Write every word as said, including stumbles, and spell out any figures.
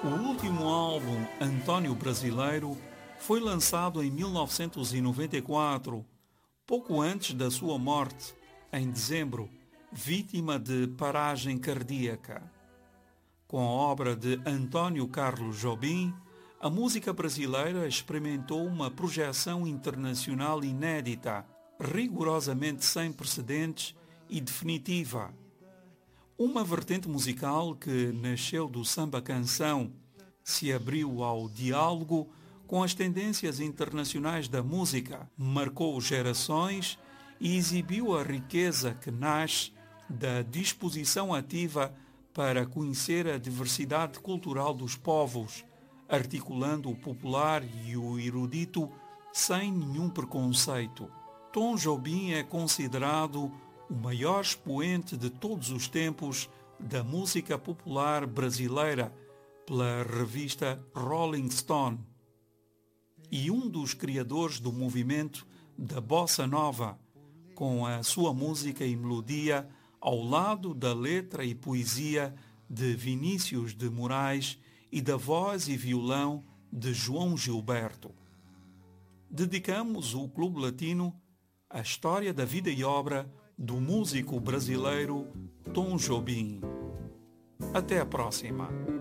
O último álbum, Antônio Brasileiro, foi lançado em mil novecentos e noventa e quatro, pouco antes da sua morte, em dezembro, vítima de paragem cardíaca. Com a obra de Antônio Carlos Jobim, a música brasileira experimentou uma projeção internacional inédita, rigorosamente sem precedentes e definitiva. Uma vertente musical que nasceu do samba-canção, se abriu ao diálogo com as tendências internacionais da música, marcou gerações e exibiu a riqueza que nasce da disposição ativa para conhecer a diversidade cultural dos povos, articulando o popular e o erudito sem nenhum preconceito. Tom Jobim é considerado o maior expoente de todos os tempos da música popular brasileira pela revista Rolling Stone e um dos criadores do movimento da Bossa Nova, com a sua música e melodia ao lado da letra e poesia de Vinícius de Moraes e da voz e violão de João Gilberto. Dedicamos o Clube Latino à história da vida e obra do músico brasileiro Tom Jobim. Até a próxima.